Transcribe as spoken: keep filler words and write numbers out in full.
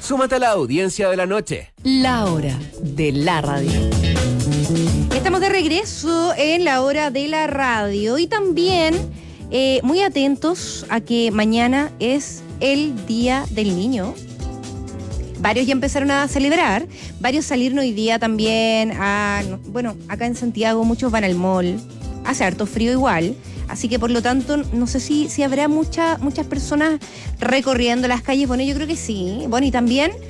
Súmate a la audiencia de la noche. La hora de la radio. Estamos de regreso en la hora de la radio y también eh, muy atentos a que mañana es el Día del Niño. Varios ya empezaron a celebrar, varios salieron hoy día también a, bueno, acá en Santiago muchos van al mall, hace harto frío igual, así que por lo tanto no sé si, si habrá mucha, muchas personas recorriendo las calles. Bueno, yo creo que sí, bueno, y también